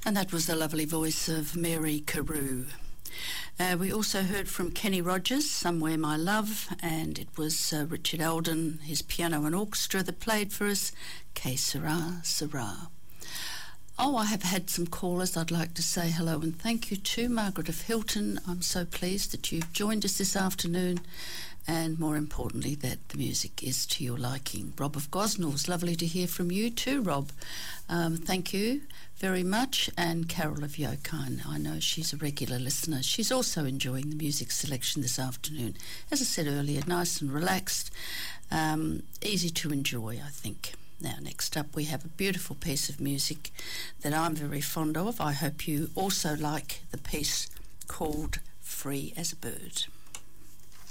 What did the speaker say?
And that was the lovely voice of Mary Carew. We also heard from Kenny Rogers, Somewhere My Love, and it was Richard Eldon, his piano and orchestra that played for us, Que Sera, Sera. Oh, I have had some callers I'd like to say hello and thank you to. Margaret of Hilton, I'm so pleased that you've joined us this afternoon, and more importantly that the music is to your liking. Rob of Gosnells, lovely to hear from you too, Rob. Thank you very much. And Carol of Yokine, I know she's a regular listener. She's also enjoying the music selection this afternoon. As I said earlier, nice and relaxed, easy to enjoy, I think. Now, next up, we have a beautiful piece of music that I'm very fond of. I hope you also like the piece called Free as a Bird.